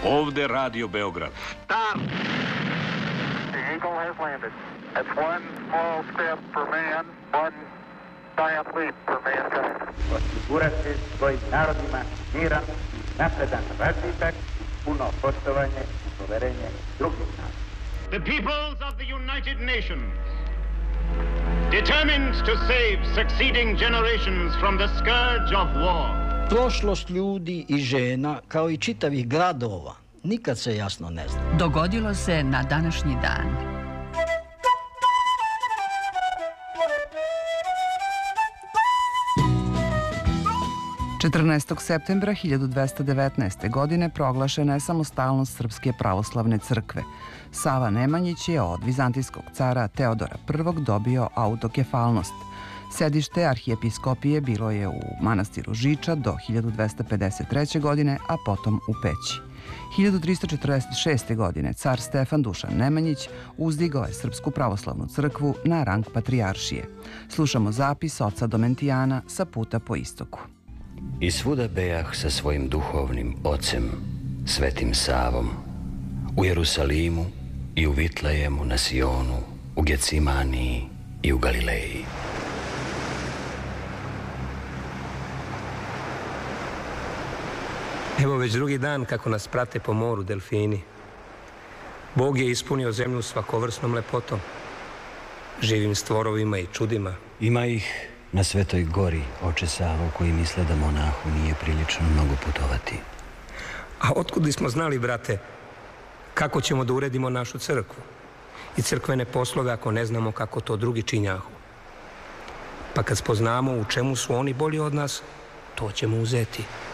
Ovde Radio Beograd. Stop! The Eagle has landed. That's one small step for man, one giant leap for mankind. Osigurati svojim narodima miran, napredan razvitak, puno poštovanje i poverenje drugih naroda. The peoples of the United Nations, determined to save succeeding generations from the scourge of war. Prošlost ljudi i žena, kao i čitavih gradova, nikad se jasno ne zna. Dogodilo se na današnji dan. Četrnaestog septembra 1219. godine proglašena je samostalnost Srpske pravoslavne crkve. Sava Nemanjić je od vizantijskog cara Teodora I dobio autokefalnost. Sedište arhijepiskopije bilo je u manastiru Žiča do 1253. godine, a potom u Peći. 1346. godine car Stefan Dušan Nemanjić uzdigao je Srpsku pravoslavnu crkvu na rang patrijaršije. Slušamo zapis oca Domentijana sa puta po istoku. I svuda bejah sa svojim duhovnim ocem, Svetim Savom, u Jerusalimu i u Vitlejemu na Sionu, u Gecimaniji i u Galileji. Evo već drugi dan kako nas prate po moru delfini. Bog je ispunio zemlju svakovrsnom lepotom, živim stvorovima i čudima. Ima ih na Svetoj gori, oče Savo, koji misle da monahu nije prilično mnogo putovati. A otkud smo znali, brate, kako ćemo da uredimo našu crkvu i crkvene poslove ako ne znamo kako to drugi činjahu? Pa kad spoznamo u čemu su oni bolji od nas, to ćemo uzeti.